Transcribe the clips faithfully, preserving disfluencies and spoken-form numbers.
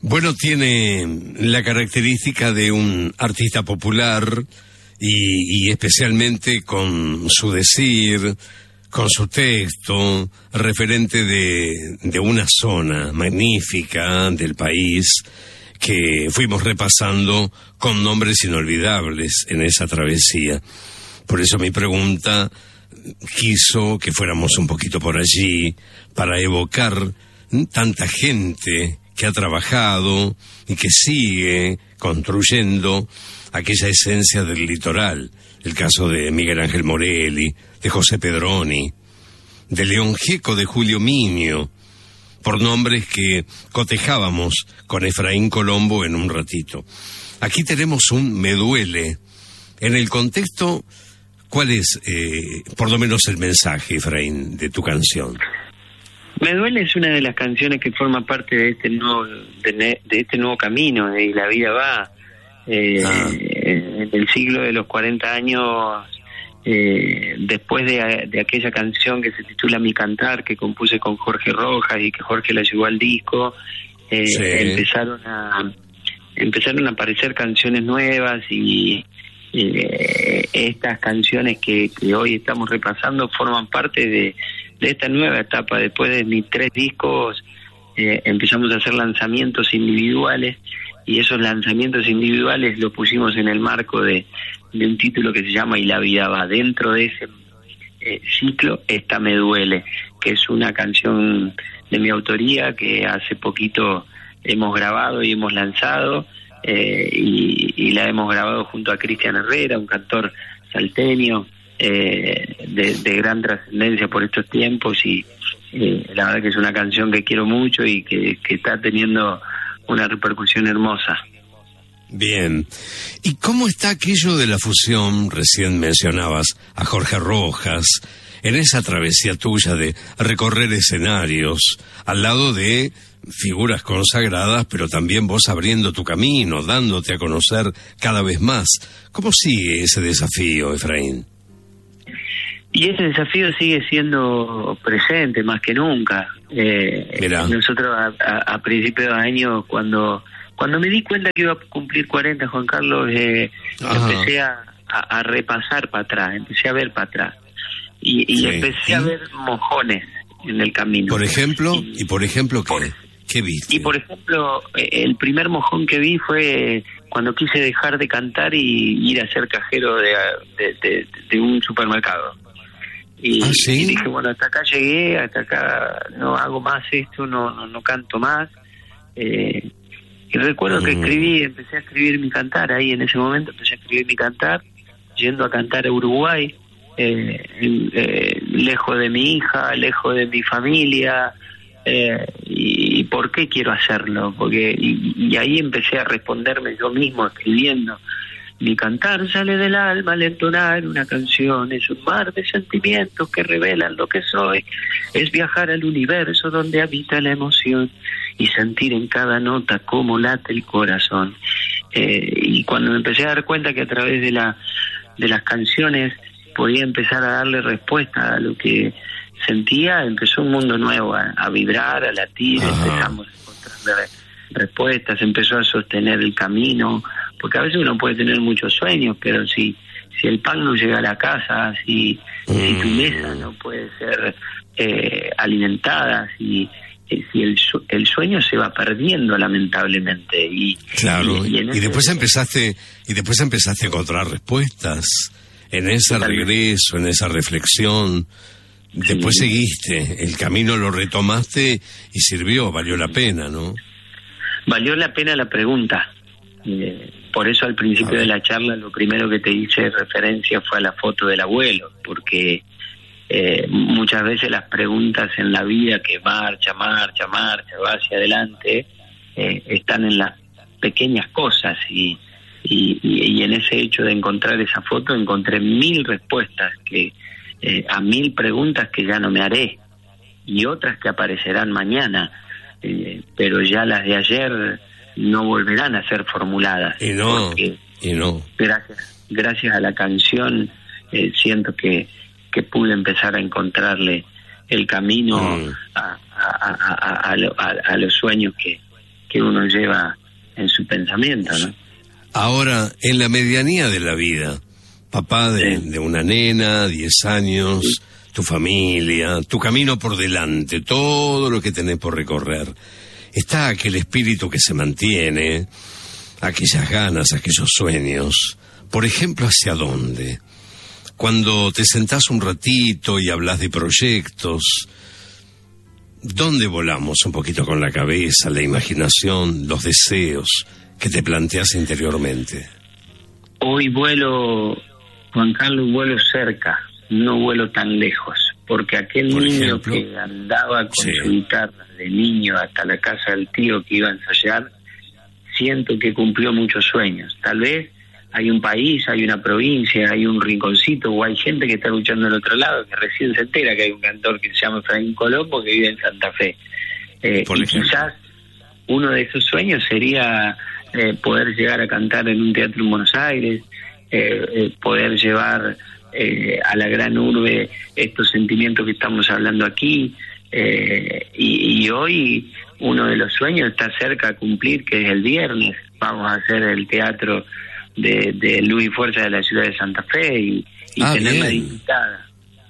Bueno, tiene la característica de un artista popular y, y especialmente con su decir, con su texto, referente de, de una zona magnífica del país que fuimos repasando con nombres inolvidables en esa travesía. Por eso mi pregunta quiso que fuéramos un poquito por allí para evocar tanta gente que ha trabajado y que sigue construyendo aquella esencia del litoral. El caso de Miguel Ángel Morelli, de José Pedroni, de León Gieco, de Julio Miño, por nombres que cotejábamos con Efraín Colombo en un ratito. Aquí tenemos un Me Duele. En el contexto, ¿cuál es, eh, por lo menos, el mensaje, Efraín, de tu canción? Me Duele es una de las canciones que forma parte de este nuevo de, de este nuevo camino, de La Vida Va. Eh, ah. En el siglo de los cuarenta años, eh, después de, de aquella canción que se titula Mi Cantar, que compuse con Jorge Rojas y que Jorge la llevó al disco, eh, sí. empezaron a empezaron a aparecer canciones nuevas y eh, estas canciones que, que hoy estamos repasando forman parte de de esta nueva etapa. Después de mis tres discos eh, empezamos a hacer lanzamientos individuales y esos lanzamientos individuales lo pusimos en el marco de, de un título que se llama Y la vida va. Dentro de ese eh, ciclo está Me Duele, que es una canción de mi autoría que hace poquito hemos grabado y hemos lanzado eh, y, y la hemos grabado junto a Cristian Herrera, un cantor salteño Eh, de, de gran trascendencia por estos tiempos y eh, la verdad que es una canción que quiero mucho y que, que está teniendo una repercusión hermosa. Bien. ¿Y cómo está aquello de la fusión? Recién mencionabas a Jorge Rojas en esa travesía tuya de recorrer escenarios al lado de figuras consagradas, pero también vos abriendo tu camino, dándote a conocer cada vez más. ¿Cómo sigue ese desafío, Efraín? Y ese desafío sigue siendo presente más que nunca. Eh, nosotros a, a, a principios de año, cuando cuando me di cuenta que iba a cumplir cuarenta, Juan Carlos, eh, empecé a, a, a repasar para atrás, empecé a ver para atrás. Y, y sí. empecé ¿Y? a ver mojones en el camino. Por ejemplo, y, y por ejemplo, ¿qué, por, ¿qué viste? Y por ejemplo, el primer mojón que vi fue cuando quise dejar de cantar y ir a ser cajero de, de, de, de un supermercado. Y, ¿Ah, sí? y dije, bueno, hasta acá llegué, hasta acá no hago más esto, no no, no canto más. Eh, y recuerdo mm. que escribí, empecé a escribir mi cantar ahí en ese momento, empecé a escribir mi cantar, yendo a cantar a Uruguay, eh, eh, lejos de mi hija, lejos de mi familia. Eh, y, y por qué quiero hacerlo, porque y, y ahí empecé a responderme yo mismo escribiendo. Mi cantar sale del alma al entonar una canción, es un mar de sentimientos que revelan lo que soy, es viajar al universo donde habita la emoción y sentir en cada nota cómo late el corazón. Eh, y cuando me empecé a dar cuenta que a través de la de las canciones podía empezar a darle respuesta a lo que sentía, empezó un mundo nuevo a, a vibrar, a latir. Ajá. Empezamos a encontrar respuestas, empezó a sostener el camino, porque a veces uno puede tener muchos sueños, pero si si el pan no llega a la casa, si, mm. si tu mesa no puede ser eh, alimentada, si si el el sueño se va perdiendo lamentablemente y claro y, y, y, y después empezaste y después empezaste a encontrar respuestas en ese totalmente. regreso, en esa reflexión. Después sí. seguiste, el camino lo retomaste y sirvió, valió la pena, ¿no? Valió la pena la pregunta. Eh, por eso al principio de la charla lo primero que te hice referencia fue a la foto del abuelo, porque eh, muchas veces las preguntas en la vida que marcha, marcha, marcha, va hacia adelante, eh, están en las pequeñas cosas y, y, y en ese hecho de encontrar esa foto encontré mil respuestas que eh, a mil preguntas que ya no me haré y otras que aparecerán mañana, eh, pero ya las de ayer no volverán a ser formuladas. Y no, y no. Gracias, gracias a la canción eh, siento que, que pude empezar a encontrarle el camino mm. a, a, a, a, a, a, a los sueños que, que uno lleva en su pensamiento, ¿no? Ahora, en la medianía de la vida, papá de, Sí. de una nena, diez años, sí. tu familia, tu camino por delante, todo lo que tenés por recorrer, está aquel espíritu que se mantiene, aquellas ganas, aquellos sueños. Por ejemplo, ¿hacia dónde? Cuando te sentás un ratito y hablas de proyectos, ¿dónde volamos un poquito con la cabeza, la imaginación, los deseos que te planteas interiormente? Hoy vuelo, Juan Carlos, vuelo cerca, no vuelo tan lejos, porque aquel Por niño ejemplo, que andaba con sí. su guitarra de niño hasta la casa del tío que iba a ensayar, siento que cumplió muchos sueños. Tal vez hay un país, hay una provincia, hay un rinconcito, o hay gente que está luchando del otro lado, que recién se entera que hay un cantor que se llama Efraín Colombo que vive en Santa Fe. Eh, Por y ejemplo. quizás uno de esos sueños sería eh, poder llegar a cantar en un teatro en Buenos Aires, eh, eh, poder llevar eh, a la gran urbe estos sentimientos que estamos hablando aquí, eh, y, y hoy uno de los sueños está cerca a cumplir, que es el viernes. Vamos a hacer el teatro de, de Luz y Fuerza de la ciudad de Santa Fe y, y Ah, tenerla bien. invitada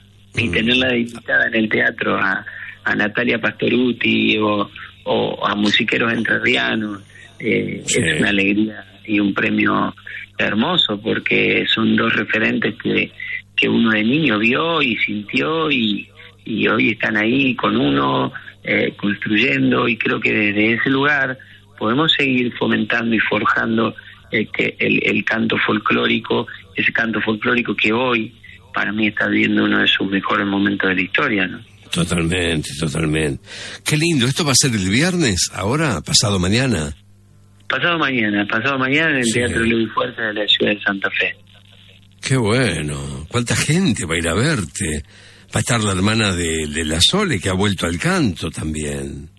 y Mm. tenerla invitada en el teatro a, a Natalia Pastoruti o, o a musiqueros entrerrianos, eh, Sí. es una alegría y un premio hermoso, porque son dos referentes que, que uno de niño vio y sintió, y, y hoy están ahí con uno, eh, construyendo, y creo que desde ese lugar podemos seguir fomentando y forjando eh, que el, el canto folclórico, ese canto folclórico que hoy para mí está viviendo uno de sus mejores momentos de la historia, ¿no? Totalmente, totalmente. Qué lindo, ¿esto va a ser el viernes? ¿Ahora? ¿Pasado mañana? Pasado mañana, pasado mañana en el Sí. Teatro Luz y Fuerza de la ciudad de Santa Fe. Qué bueno. ¿Cuánta gente va a ir a verte? Va a estar la hermana de, de la Sole, que ha vuelto al canto también.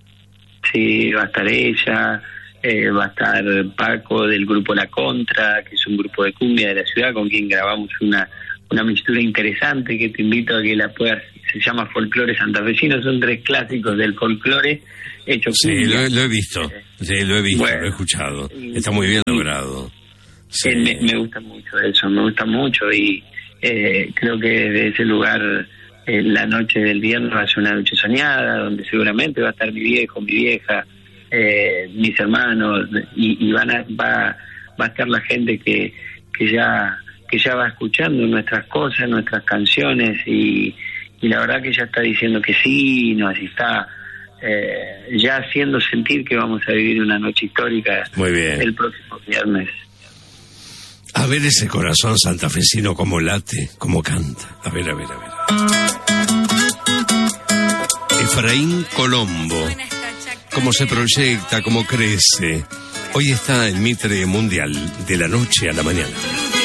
Sí, va a estar ella, eh, va a estar Paco del grupo La Contra, que es un grupo de cumbia de la ciudad con quien grabamos una una mixtura interesante que te invito a que la puedas. Se llama Folclore Santafesino, son tres clásicos del folclore hecho Sí, cumbia. lo, lo he visto. Sí, lo he visto, Bueno. lo he escuchado. Está muy bien logrado. Sí. Eh, me, me gusta mucho eso, me gusta mucho, y eh, creo que desde ese lugar eh, la noche del viernes va a ser una noche soñada, donde seguramente va a estar mi viejo, mi vieja, eh, mis hermanos, y, y van a, va, va a estar la gente que, que ya que ya va escuchando nuestras cosas, nuestras canciones, y, y la verdad que ya está diciendo que sí, nos está eh, ya haciendo sentir que vamos a vivir una noche histórica Muy bien. el próximo viernes. A ver ese corazón santafesino cómo late, cómo canta. A ver, a ver, a ver. Efraín Colombo. Cómo se proyecta, cómo crece. Hoy está en Mitre Mundial, de la noche a la mañana.